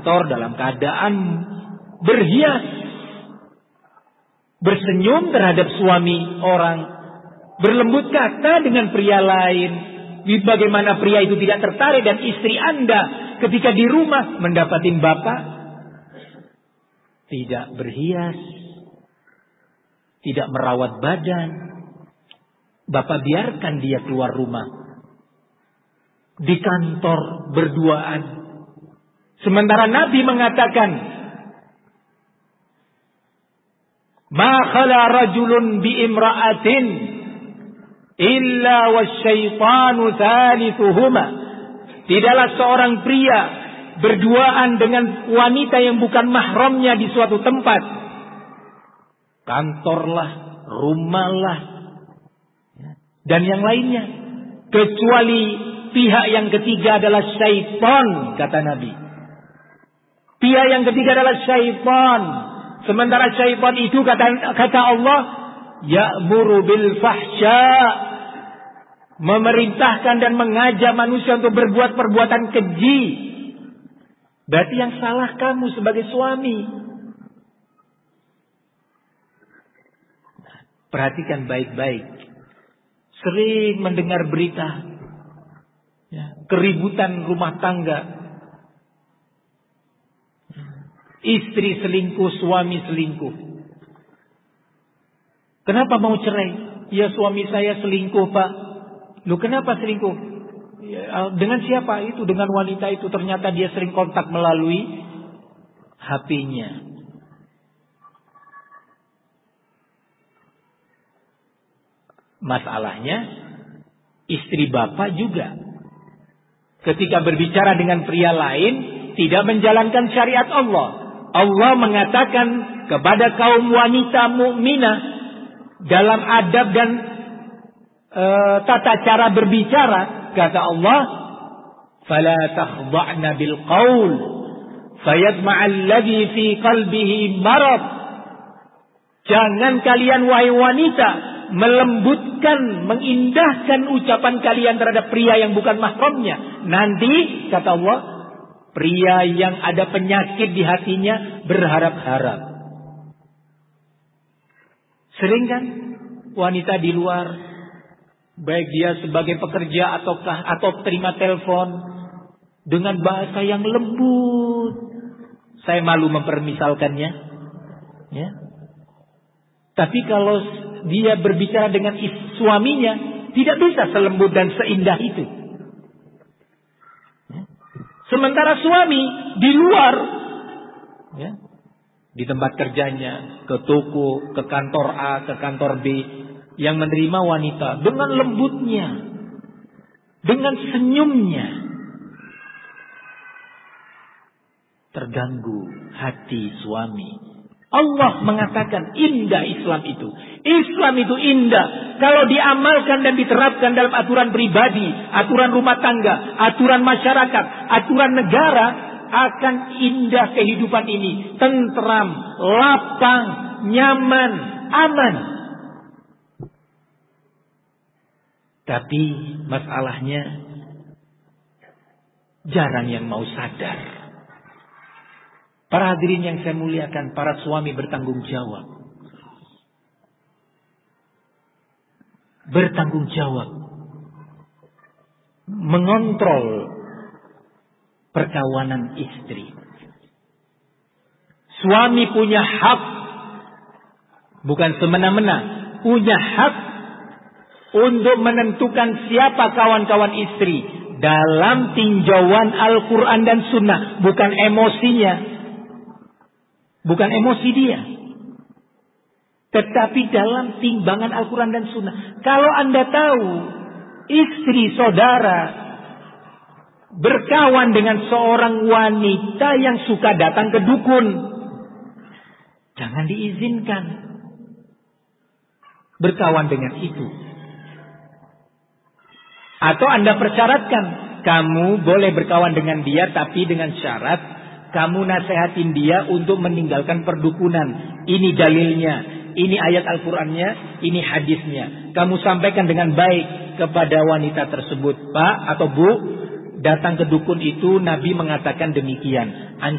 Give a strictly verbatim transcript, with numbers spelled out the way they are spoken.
kantor dalam keadaan berhias, bersenyum terhadap suami orang, berlembut kata dengan pria lain. Bagaimana pria itu tidak tertarik dan istri Anda ketika di rumah mendapatin bapak tidak berhias, tidak merawat badan. Bapak biarkan dia keluar rumah, di kantor berduaan. Sementara Nabi mengatakan, ma khala rajulun bi imra'atin illa wasyaitanu thalithuhuma. Tidaklah seorang pria berduaan dengan wanita yang bukan mahramnya di suatu tempat, kantorlah, rumahlah, dan yang lainnya, kecuali pihak yang ketiga adalah syaitan, kata Nabi. Pihak yang ketiga adalah syaitan. Sementara syaitan itu kata, kata Allah, ya'muru bil fahsya, memerintahkan dan mengajak manusia untuk berbuat perbuatan keji. Berarti yang salah kamu sebagai suami. Perhatikan baik-baik. Sering mendengar berita, ya, keributan rumah tangga, istri selingkuh, suami selingkuh. Kenapa mau cerai? Ya suami saya selingkuh, Pak. Lu kenapa selingkuh? Ya, dengan siapa? Itu dengan wanita itu. Ternyata dia sering kontak melalui H P-nya. Masalahnya, istri bapak juga ketika berbicara dengan pria lain tidak menjalankan syariat Allah. Allah mengatakan kepada kaum wanita mukminah dalam adab dan e, tata cara berbicara, kata Allah, fala takhda'na bil qaul fayatma'a alladhi fi qalbihi marad. Jangan kalian wahai wanita melembutkan, mengindahkan ucapan kalian terhadap pria yang bukan mahramnya. Nanti, kata Allah, pria yang ada penyakit di hatinya berharap-harap. Sering kan wanita di luar, baik dia sebagai pekerja ataukah atau terima telepon dengan bahasa yang lembut. Saya malu mempermisalkannya, ya. Tapi kalau dia berbicara dengan suaminya, tidak bisa selembut dan seindah itu. Sementara suami di luar, ya, di tempat kerjanya, ke toko, ke kantor A, ke kantor B, yang menerima wanita dengan lembutnya, dengan senyumnya, terganggu hati suami. Allah mengatakan indah Islam itu. Islam itu indah kalau diamalkan dan diterapkan dalam aturan pribadi, aturan rumah tangga, aturan masyarakat, aturan negara, akan indah kehidupan ini. Tentram, lapang, nyaman, aman. Tapi masalahnya jarang yang mau sadar. Para hadirin yang saya muliakan, para suami bertanggung jawab. Bertanggung jawab. Mengontrol perkawanan istri. Suami punya hak, bukan semena-mena, punya hak untuk menentukan siapa kawan-kawan istri dalam tinjauan Al-Quran dan Sunnah, bukan emosinya. Bukan emosi dia, tetapi dalam timbangan Al-Quran dan Sunnah. Kalau Anda tahu istri saudara berkawan dengan seorang wanita yang suka datang ke dukun, jangan diizinkan berkawan dengan itu. Atau Anda persyaratkan, kamu boleh berkawan dengan dia, tapi dengan syarat kamu nasihatin dia untuk meninggalkan perdukunan. Ini dalilnya, ini ayat Al-Qurannya, ini hadisnya. Kamu sampaikan dengan baik kepada wanita tersebut, Pak atau Bu, datang ke dukun itu Nabi mengatakan demikian.